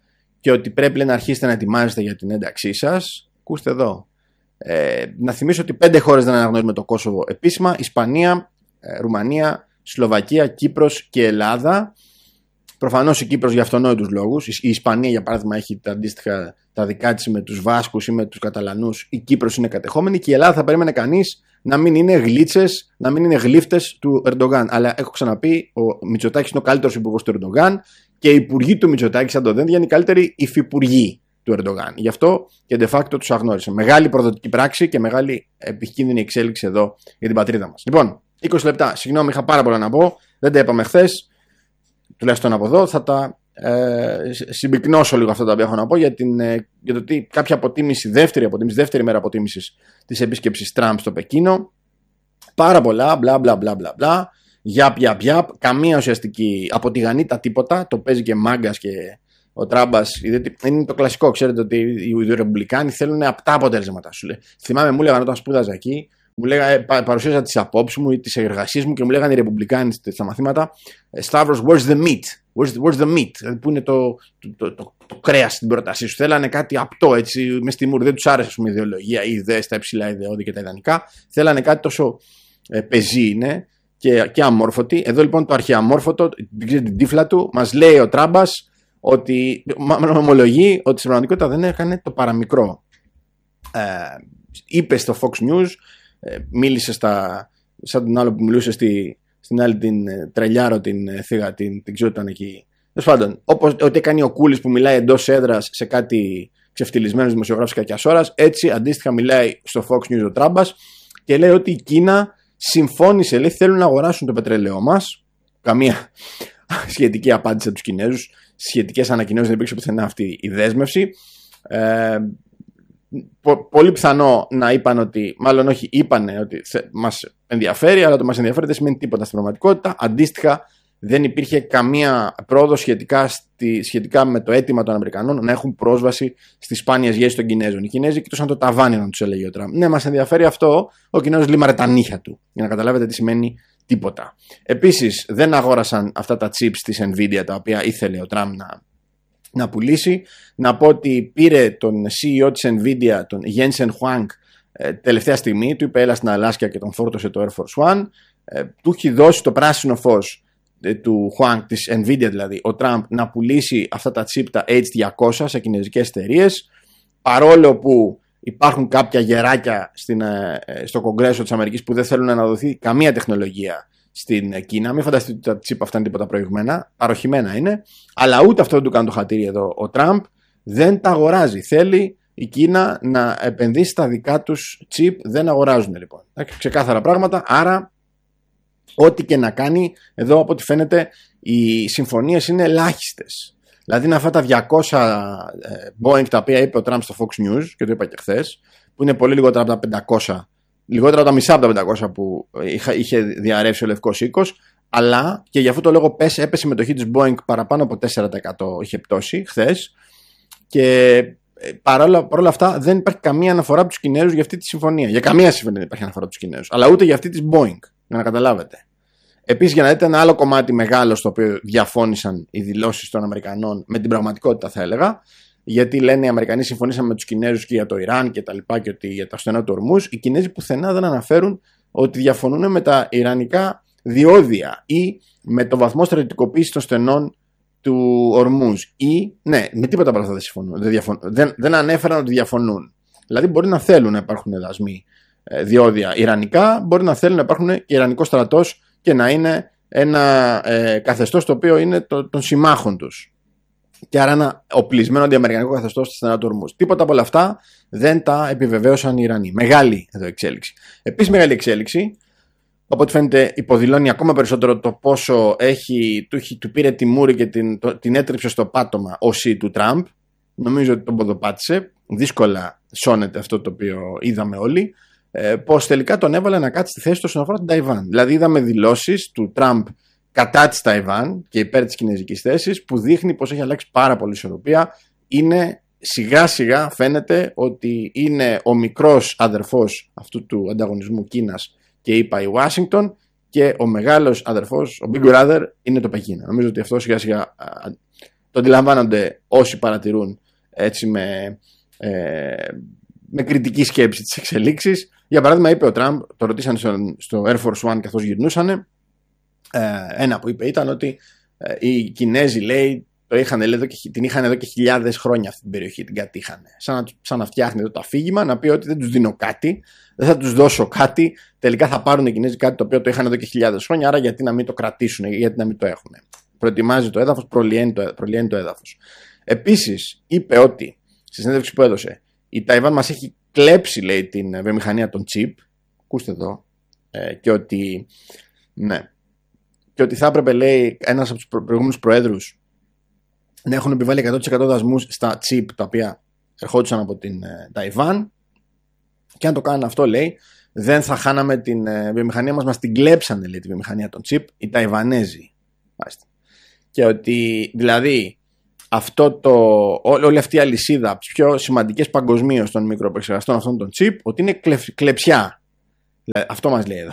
και ότι πρέπει να αρχίσετε να ετοιμάζετε για την ένταξή σας, ακούστε εδώ. Να θυμίσω ότι 5 χώρες δεν αναγνωρίζουμε το Κόσοβο επίσημα: Ισπανία, Ρουμανία, Σλοβακία, Κύπρος και Ελλάδα. Προφανώς η Κύπρος για αυτονόητους λόγους. Η Ισπανία, για παράδειγμα, έχει τα αντίστοιχα τα δικά της με τους Βάσκους ή με τους Καταλανούς. Η Κύπρος είναι κατεχόμενη και η Ελλάδα θα περίμενε κανείς να μην είναι γλίτσες, να μην είναι γλύφτες του Ερντογάν. Αλλά έχω ξαναπεί, ο Μητσοτάκης είναι ο καλύτερος υπουργός του Ερντογάν και οι υπουργοί του Μητσοτάκη, σαν το Δένδια, είναι οι καλύτεροι υφυπουργοί του Ερντογάν. Γι' αυτό και de facto τους αγνώρισε. Μεγάλη προδοτική πράξη και μεγάλη επικίνδυνη εξέλιξη εδώ για την πατρίδα μας. Λοιπόν, 20 λεπτά. Συγγνώμη, είχα πάρα πολλά να πω. Δεν τα είπαμε χθες. Τουλάχιστον από εδώ θα τα συμπυκνώσω λίγο αυτά τα οποία έχω να πω για το ότι κάποια δεύτερη μέρα αποτίμησης της επίσκεψης Τραμπ στο Πεκίνο. Πάρα πολλά, μπλα μπλα μπλα μπλα μπλα, γιαπ, καμία ουσιαστική αποτιγανίτα τίποτα. Το παίζει και μάγκας και ο Τράμπας. Είναι το κλασικό, ξέρετε ότι οι Ρεπουμπλικάνοι θέλουν απτά αποτέλεσματα. Θυμάμαι, μου έλεγαν όταν σπούδαζα εκεί, παρουσίαζα τις απόψεις μου ή τις εργασίες μου και μου λέγανε οι Ρεπουμπλικάνοι στα μαθήματα, Stavros, where's the meat? Where's the meat? Δηλαδή, πού είναι το κρέας στην πρότασή σου? Θέλανε κάτι απτό, έτσι, μες στη μούρη. Δεν τους άρεσε, η ιδεολογία, οι ιδέες, τα υψηλά ιδεώδη και τα ιδανικά. Θέλανε κάτι τόσο πεζί είναι και αμόρφωτη. Εδώ λοιπόν το αρχαιαμόρφωτο, την τύφλα του, μας λέει ο Τράμπας ότι ομολογεί ότι στην πραγματικότητα δεν έκανε το παραμικρό. Είπε στο Fox News, μίλησε σαν τον άλλο που μιλούσε στην άλλη την τρελιάρο, την θύγα, την ξέρω ήταν εκεί. Τέλος πάντων, ό,τι έκανε ο Κούλης που μιλάει εντός έδρας σε κάτι ξεφτυλισμένους δημοσιογράφους κακιάς ώρας, έτσι αντίστοιχα μιλάει στο Fox News ο Τράμπας και λέει ότι η Κίνα συμφώνησε, λέει, θέλουν να αγοράσουν το πετρέλαιό μας. Καμία σχετική απάντηση από τους Κινέζους, σχετικές ανακοινώσεις δεν υπήρξε πουθενά αυτή η δέσμευση. Πολύ πιθανό να είπαν ότι, μάλλον όχι, είπανε ότι μας ενδιαφέρει, αλλά το μας ενδιαφέρει δεν σημαίνει τίποτα στην πραγματικότητα. Αντίστοιχα, δεν υπήρχε καμία πρόοδο σχετικά με το αίτημα των Αμερικανών να έχουν πρόσβαση στις σπάνιες γέσεις των Κινέζων. Οι Κινέζοι κοιτούσαν το ταβάνι να τους έλεγε ο Τραμπ. Ναι, μας ενδιαφέρει αυτό. Ο Κινέζος λίμαρε τα νύχια του, για να καταλάβετε τι σημαίνει τίποτα. Επίσης, δεν αγόρασαν αυτά τα chips της Nvidia τα οποία ήθελε ο Τραμπ να πουλήσει. Να πω ότι πήρε τον CEO της Nvidia, τον Jensen Huang, τελευταία στιγμή, του είπε έλα στην Αλάσκα και τον φόρτωσε το Air Force One. Του έχει δώσει το πράσινο φως του Huang, της Nvidia δηλαδή, ο Τραμπ, να πουλήσει αυτά τα chip, τα H200 σε κινέζικες εταιρείες, παρόλο που υπάρχουν κάποια γεράκια στο Κογκρέσο της Αμερικής που δεν θέλουν να δοθεί καμία τεχνολογία στην Κίνα. Μην φανταστείτε ότι τα chip αυτά είναι τίποτα προηγμένα, παροχημένα είναι, αλλά ούτε αυτό δεν του κάνει το χατήρι εδώ ο Τραμπ, δεν τα αγοράζει. Θέλει η Κίνα να επενδύσει στα δικά τους chip, δεν αγοράζουν λοιπόν. Ξεκάθαρα πράγματα, άρα ό,τι και να κάνει, εδώ από ό,τι φαίνεται οι συμφωνίες είναι ελάχιστες. Δηλαδή είναι αυτά τα 200 Boeing τα οποία είπε ο Τραμπ στο Fox News και το είπα και χθες, που είναι πολύ λιγότερα από τα 500, λιγότερα από τα μισά από τα 500 που είχε διαρρεύσει ο Λευκός Οίκος, αλλά και για αυτό το λόγο έπεσε η συμμετοχή της Boeing παραπάνω από 4% είχε πτώσει χθες και παρόλα αυτά δεν υπάρχει καμία αναφορά από τους Κινέζους για αυτή τη συμφωνία. Για καμία συμφωνία δεν υπάρχει αναφορά από τους Κινέζους, αλλά ούτε για αυτή της Boeing, για να καταλάβετε. Επίσης, για να δείτε ένα άλλο κομμάτι μεγάλο στο οποίο διαφώνησαν οι δηλώσεις των Αμερικανών με την πραγματικότητα, θα έλεγα, γιατί λένε οι Αμερικανοί συμφωνήσαμε με τους Κινέζους και για το Ιράν και τα λοιπά και ότι για τα στενά του Ορμούζ. Οι Κινέζοι πουθενά δεν αναφέρουν ότι διαφωνούν με τα ιρανικά διόδια ή με το βαθμό στρατιωτικοποίησης των στενών του Ορμούζ. Ή, ναι, με τίποτα από αυτά δεν συμφωνούν. Δεν ανέφεραν ότι διαφωνούν. Δηλαδή, μπορεί να θέλουν να υπάρχουν δασμοί διόδια ιρανικά, μπορεί να θέλουν να υπάρχουν και ιρανικό στρατός και να είναι ένα καθεστώς το οποίο είναι των συμμάχων τους. Και άρα ένα οπλισμένο αντιαμερικανικό καθεστώς στη στενά του Ορμούζ. Τίποτα από όλα αυτά δεν τα επιβεβαίωσαν οι Ιρανοί. Μεγάλη εδώ εξέλιξη. Επίσης, μεγάλη εξέλιξη, από ό,τι φαίνεται υποδηλώνει ακόμα περισσότερο το πόσο του πήρε τη μούρη και την έτριψε στο πάτωμα ο ΣΥ του Τραμπ. Νομίζω ότι τον ποδοπάτησε. Δύσκολα σώνεται αυτό το οποίο είδαμε όλοι. Πως τελικά τον έβαλε να κάτσει στη θέση του όσον αφορά την Ταϊβάν. Δηλαδή, είδαμε δηλώσεις του Τραμπ κατά της Ταϊβάν και υπέρ της κινέζικης θέσης, που δείχνει πως έχει αλλάξει πάρα πολύ ισορροπία. Είναι σιγά σιγά φαίνεται ότι είναι ο μικρός αδερφός αυτού του ανταγωνισμού Κίνας και είπα η Ουάσιγκτον, και ο μεγάλος αδερφός, ο Big Brother, είναι το Πεκίνο. Νομίζω ότι αυτό σιγά σιγά το αντιλαμβάνονται όσοι παρατηρούν έτσι με κριτική σκέψη τις εξελίξεις. Για παράδειγμα, είπε ο Τραμπ, το ρωτήσαν στο Air Force One καθώς γυρνούσανε, ένα που είπε ήταν ότι οι Κινέζοι, λέει, την είχαν εδώ και χιλιάδες χρόνια αυτή την περιοχή, την κατήχανε. Σαν να φτιάχνει εδώ το αφήγημα, να πει ότι δεν τους δίνω κάτι, δεν θα τους δώσω κάτι, τελικά θα πάρουν οι Κινέζοι κάτι το οποίο το είχαν εδώ και χιλιάδες χρόνια, άρα γιατί να μην το κρατήσουν, γιατί να μην το έχουν. Προετοιμάζει το έδαφος, προλυαίνει το έδαφος. Επίσης, είπε ότι, στη συνέντευξη που έδωσε, η Ταϊβάν μας έχει κλέψει, λέει, την βιομηχανία των chip, ακούστε εδώ, και ότι, ναι, και ότι θα έπρεπε, λέει, ένας από τους προηγούμενους προέδρους να έχουν επιβάλει 100% δασμούς στα chip τα οποία ερχόντουσαν από την Ταϊβάν, και αν το κάνουν αυτό, λέει, δεν θα χάναμε την βιομηχανία μας την κλέψανε, λέει, τη βιομηχανία των chip οι Ταϊβανέζοι. Μάλιστα. Και ότι, δηλαδή, όλη αυτή η αλυσίδα από τις πιο σημαντικές παγκοσμίως των μικροεπεξεργαστών αυτών των chip, ότι είναι κλεψιά. Δηλαδή, αυτό μας λέει εδώ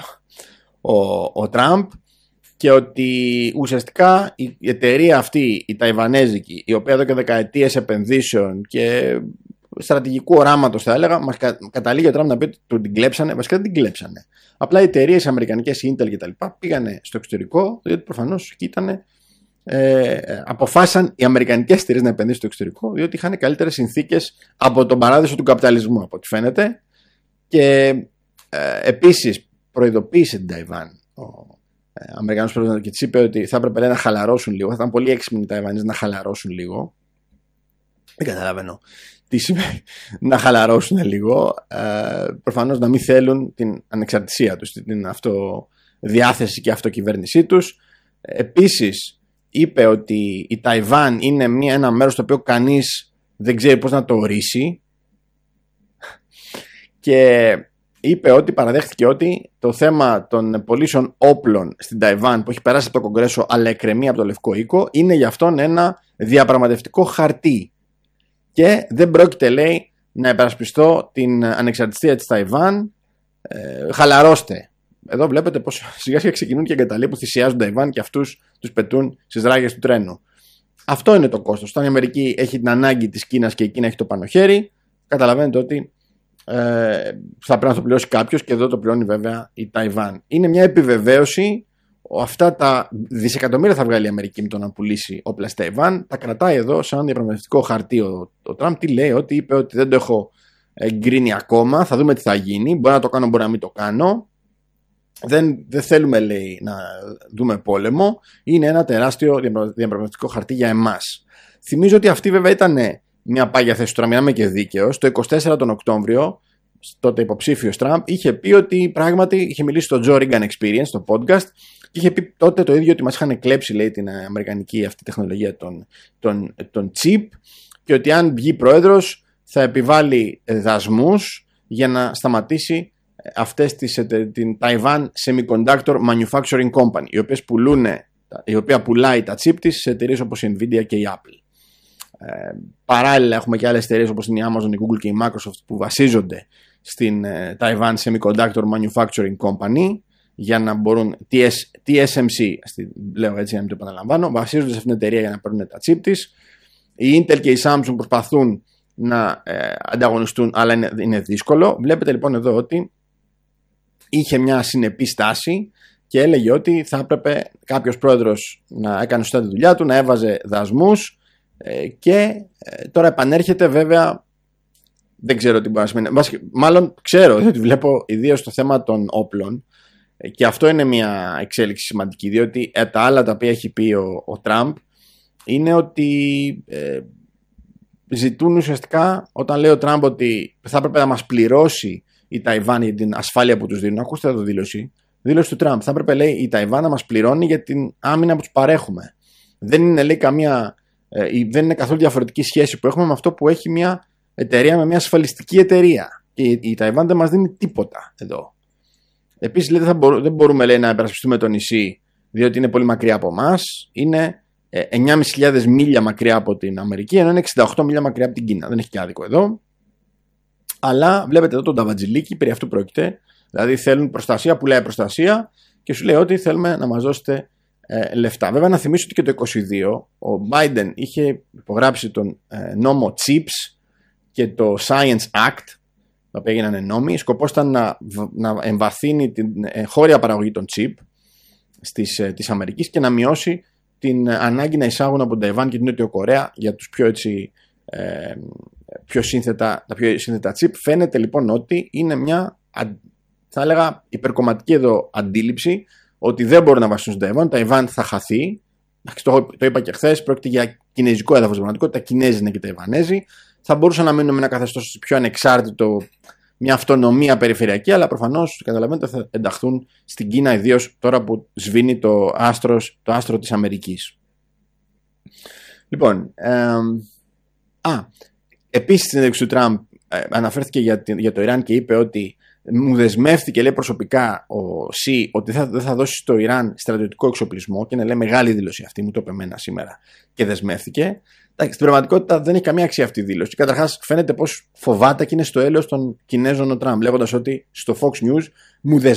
ο Τραμπ. Και ότι ουσιαστικά η εταιρεία αυτή, η Ταϊβανέζικη, η οποία εδώ και δεκαετίες επενδύσεων και στρατηγικού οράματος, θα έλεγα, μας καταλήγει ο Τραμπ να πει ότι την κλέψανε. Βασικά δεν την κλέψανε. Απλά οι εταιρείες αμερικανικές, η Intel κτλ., πήγανε στο εξωτερικό, διότι προφανώς εκεί ήταν. Αποφάσισαν οι αμερικανικές εταιρείες να επενδύσουν στο εξωτερικό, διότι είχαν καλύτερες συνθήκες από τον παράδεισο του καπιταλισμού, από ό,τι φαίνεται. Και επίσης προειδοποίησε την Ταϊβάν ο Αμερικανός πρόεδρος και της είπε ότι θα έπρεπε, λέει, να χαλαρώσουν λίγο. Θα ήταν πολύ έξυπνοι οι Ταϊβανείς να χαλαρώσουν λίγο. Δεν καταλαβαίνω τι σημαίνει να χαλαρώσουν λίγο. Προφανώς να μην θέλουν την ανεξαρτησία τους, την αυτοδιάθεση και αυτοκυβέρνησή τους. Επίσης είπε ότι η Ταϊβάν είναι ένα μέρος το οποίο κανείς δεν ξέρει πώς να το ορίσει, και είπε ότι παραδέχτηκε ότι το θέμα των πωλήσεων όπλων στην Ταϊβάν που έχει περάσει από το Κογκρέσο αλλά εκκρεμεί από το Λευκό Οίκο είναι για αυτόν ένα διαπραγματευτικό χαρτί και δεν πρόκειται, λέει, να υπερασπιστώ την ανεξαρτησία της Ταϊβάν. Χαλαρώστε. Εδώ βλέπετε πως σιγά σιγά ξεκινούν και εγκαταλείπουν που θυσιάζουν Ταϊβάν και αυτούς τους πετούν στις ράγες του τρένου. Αυτό είναι το κόστος. Όταν η Αμερική έχει την ανάγκη της Κίνας και η Κίνα έχει το πάνω χέρι, καταλαβαίνετε ότι θα πρέπει να το πληρώσει κάποιος, και εδώ το πληρώνει βέβαια η Ταϊβάν. Είναι μια επιβεβαίωση. Αυτά τα δισεκατομμύρια θα βγάλει η Αμερική με το να πουλήσει όπλα στη Ταϊβάν. Τα κρατάει εδώ σαν διαπραγματευτικό χαρτί ο Τραμπ. Τι λέει? Ότι είπε ότι δεν το έχω εγκρίνει ακόμα. Θα δούμε τι θα γίνει. Μπορεί να το κάνω, μπορεί να μην το κάνω. Δεν θέλουμε, λέει, να δούμε πόλεμο. Είναι ένα τεράστιο διαπραγματευτικό χαρτί για εμάς. Θυμίζω ότι αυτή βέβαια ήταν μια πάγια θέση του Τραμπ, να είμαι και δίκαιος. Το 24 τον Οκτώβριο, τότε υποψήφιος Τραμπ, είχε πει ότι πράγματι είχε μιλήσει στο Joe Rogan Experience, στο podcast, και είχε πει τότε το ίδιο, ότι μας είχαν κλέψει, λέει, την αμερικανική αυτή τεχνολογία των chip, και ότι αν βγει πρόεδρος θα επιβάλλει δασμούς για να σταματήσει αυτές την Taiwan Semiconductor Manufacturing Company, η οποία πουλάει τα chip της σε εταιρείες όπως η Nvidia και η Apple. Παράλληλα έχουμε και άλλες εταιρείες όπως είναι η Amazon, η Google και η Microsoft που βασίζονται στην Taiwan Semiconductor Manufacturing Company για να μπορούν, TSMC λέω έτσι να μην το επαναλαμβάνω, βασίζονται σε αυτήν την εταιρεία για να παίρνουν τα chip της. Η Intel και η Samsung προσπαθούν να ανταγωνιστούν, αλλά είναι δύσκολο. Βλέπετε λοιπόν εδώ ότι είχε μια συνεπή στάση και έλεγε ότι θα έπρεπε κάποιος πρόεδρος να έκανε σωστά τη δουλειά του, να έβαζε δασμούς, και τώρα επανέρχεται, βέβαια δεν ξέρω τι μπορεί να σημαίνει. Μάλλον ξέρω, διότι βλέπω ιδίως στο θέμα των όπλων, και αυτό είναι μια εξέλιξη σημαντική, διότι τα άλλα τα οποία έχει πει ο Τραμπ είναι ότι ζητούν ουσιαστικά, όταν λέει ο Τραμπ ότι θα έπρεπε να μας πληρώσει η Ταϊβάν για την ασφάλεια που τους δίνουν. Ακούστε εδώ δήλωση του Τραμπ. Θα έπρεπε, λέει, η Ταϊβάν να μας πληρώνει για την άμυνα που τους παρέχουμε. Δεν είναι, λέει, δεν είναι καθόλου διαφορετική σχέση που έχουμε με αυτό που έχει μια εταιρεία με μια ασφαλιστική εταιρεία. Και η Ταϊβάν δεν μας δίνει τίποτα εδώ. Επίσης, λέει, δεν μπορούμε, λέει, να υπερασπιστούμε το νησί, διότι είναι πολύ μακριά από εμάς. Είναι 9.500 μίλια μακριά από την Αμερική, ενώ είναι 68 μίλια μακριά από την Κίνα. Δεν έχει και άδικο εδώ. Αλλά βλέπετε εδώ τον ταβατζιλίκι, περί αυτού πρόκειται. Δηλαδή θέλουν προστασία, πουλάει προστασία και σου λέει ότι θέλουμε να μας δώσετε λεφτά. Βέβαια, να θυμίσω ότι και το 2022 ο Biden είχε υπογράψει τον νόμο CHIPS και το Science Act, τα οποία έγιναν νόμοι. Σκοπός ήταν να εμβαθύνει την χώρια παραγωγή των chip της Αμερικής και να μειώσει την ανάγκη να εισάγουν από τον Ταϊβάν και την Νότιο Κορέα για τους πιο σύνθετα chip. Φαίνεται λοιπόν ότι είναι μια, θα έλεγα, υπερκομματική εδώ αντίληψη ότι δεν μπορούν να βασιστούν στον Ταϊβάν. Το Ταϊβάν θα χαθεί. Το είπα και χθες, πρόκειται για κινέζικο έδαφος πραγματικότητα. Τα Κινέζοι είναι και τα Ταϊβανέζοι. Θα μπορούσαν να μείνουν με ένα καθεστώς πιο ανεξάρτητο, μια αυτονομία περιφερειακή, αλλά προφανώς καταλαβαίνετε θα ενταχθούν στην Κίνα, ιδίως τώρα που σβήνει το άστρο της Αμερικής. Λοιπόν, επίσης στην συνέντευξη του Τραμπ αναφέρθηκε για το Ιράν και είπε ότι μου δεσμεύτηκε, λέει, προσωπικά ο Σι ότι δεν θα δώσει στο Ιράν στρατιωτικό εξοπλισμό, και είναι, λέει, μεγάλη δήλωση αυτή, μου το είπε εμένα σήμερα και δεσμεύτηκε. Στην πραγματικότητα δεν έχει καμία αξία αυτή η δήλωση. Καταρχάς, φαίνεται πως φοβάται και είναι στο έλεος των Κινέζων ο Τραμπ, λέγοντας ότι στο Fox News μου